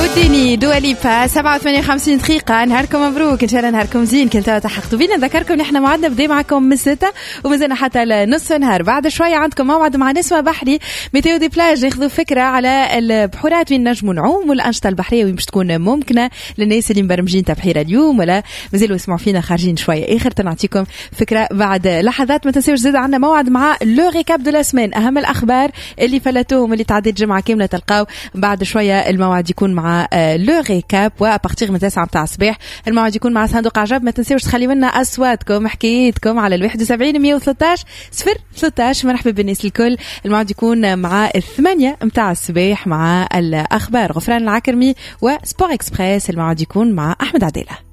وديني دواليبا 57 دقيقة. نهاركم مبروك، إن شاء الله نهاركم زين. كنت تحققوا بينا. نذكركم نحن موعدنا بدي معكم من 6 ومازلنا حتى لنص النهار. بعد شوية عندكم موعد مع نسمة بحري ميتيو دي بلاج، ناخذوا فكرة على البحورات وين نجموا نعوم والأنشطة البحرية وين باش تكون ممكنة للناس اللي مبرمجين تبحيرة اليوم ولا مازالوا يسمعوا فينا خارجين شوية. آخر نعطيكم فكرة بعد لحظات. ما تنسوش زاد عندنا موعد مع لو ريكاب دو لا سمان، أهم الأخبار اللي فلتوهم اللي تعديت جمعة كاملة تلقاو بعد شوية. الموعد يكون مع لو ريكاب وابارتيغ من 9 متاع الصباح. الموعد يكون مع صندوق عجب. ما تنسوش تخليوا لنا اصواتكم حكايتكم على 71 113 013. مرحبا بالناس الكل. الموعد يكون مع 8 متاع الصباح مع الاخبار غفران العكرمي وسبور اكسبريس. الموعد يكون مع احمد عديلة.